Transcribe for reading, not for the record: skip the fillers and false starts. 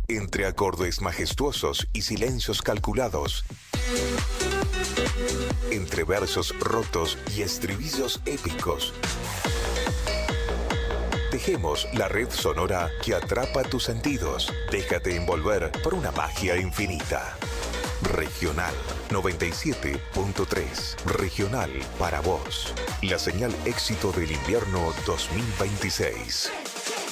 Entre acordes majestuosos y silencios calculados. Entre versos rotos y estribillos épicos. Tejemos la red sonora que atrapa tus sentidos. Déjate envolver por una magia infinita. Regional 97.3. Regional para vos. La señal éxito del invierno 2026.